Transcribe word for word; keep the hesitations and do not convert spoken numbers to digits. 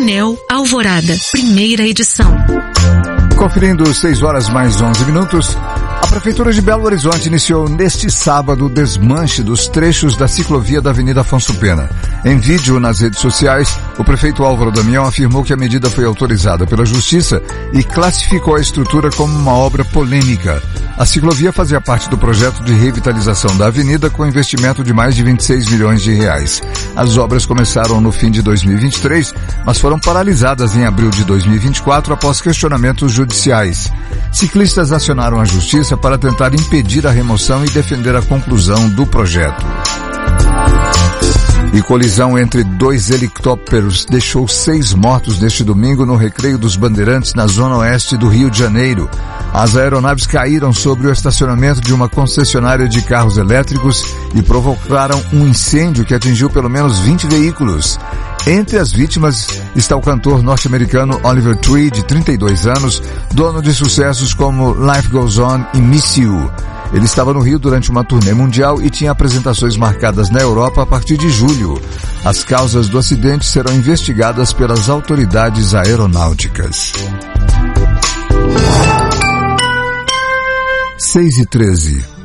Painel Alvorada, primeira edição. Conferindo seis horas mais onze minutos, a Prefeitura de Belo Horizonte iniciou neste sábado o desmanche dos trechos da ciclovia da Avenida Afonso Pena. Em vídeo nas redes sociais, o prefeito Álvaro Damião afirmou que a medida foi autorizada pela Justiça e classificou a estrutura como uma obra polêmica. A ciclovia fazia parte do projeto de revitalização da avenida com investimento de mais de vinte e seis milhões de reais. As obras começaram no fim de dois mil e vinte e três, mas foram paralisadas em abril de dois mil e vinte e quatro após questionamentos judiciais. Ciclistas acionaram a Justiça para tentar impedir a remoção e defender a conclusão do projeto. E colisão entre dois helicópteros deixou seis mortos neste domingo no Recreio dos Bandeirantes, na zona oeste do Rio de Janeiro. As aeronaves caíram sobre o estacionamento de uma concessionária de carros elétricos e provocaram um incêndio que atingiu pelo menos vinte veículos. Entre as vítimas está o cantor norte-americano Oliver Tree, de trinta e dois anos, dono de sucessos como Life Goes On e Miss You. Ele estava no Rio durante uma turnê mundial e tinha apresentações marcadas na Europa a partir de julho. As causas do acidente serão investigadas pelas autoridades aeronáuticas. seis e treze